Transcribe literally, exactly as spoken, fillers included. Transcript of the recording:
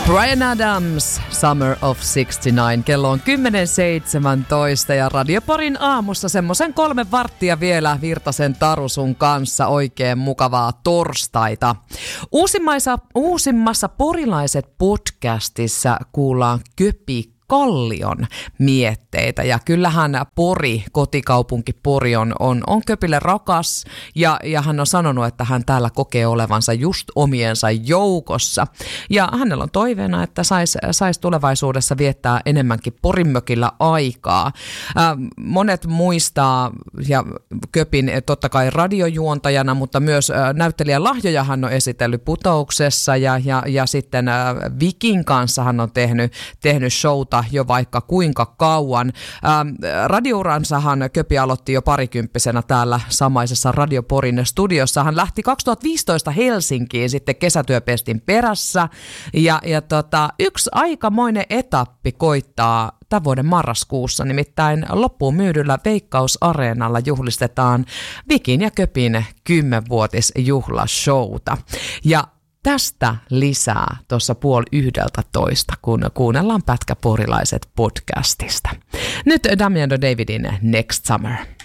Bryan Adams, Summer of sixty-nine. Kello on kymmenen seitsemäntoista ja Radio Porin aamussa semmoisen kolme varttia vielä Virtasen Taru sun kanssa. Oikein mukavaa torstaita. Uusimmassa, uusimmassa Porilaiset podcastissa kuullaan Köpi Kallion mietteitä. Ja kyllähän Pori, kotikaupunki Pori on, on, on Köpille rakas ja, ja hän on sanonut, että hän täällä kokee olevansa just omiensa joukossa. Ja hänellä on toiveena, että saisi sais tulevaisuudessa viettää enemmänkin Porinmökillä aikaa. Äh, monet muistaa ja Köpin totta kai radiojuontajana, mutta myös äh, näyttelijän lahjoja hän on esitellyt Putouksessa ja, ja, ja sitten äh, Vikin kanssa hän on tehnyt, tehnyt showta jo vaikka kuinka kauan. Ähm, radiouransahan Köpi aloitti jo parikymppisenä täällä samaisessa Radio Porin studiossa. Hän lähti kaksituhattaviisitoista Helsinkiin sitten kesätyöpestin perässä ja, ja tota, yksi aikamoinen etappi koittaa tämän vuoden marraskuussa, nimittäin loppuun myydyllä Veikkaus-areenalla juhlistetaan Vikin ja Köpin kymmenvuotisjuhlashowta. Ja tästä lisää tuossa puoli yhdeltä toista, kun kuunnellaan pätkä Porilaiset podcastista. Nyt Damian Davidin Next Summer.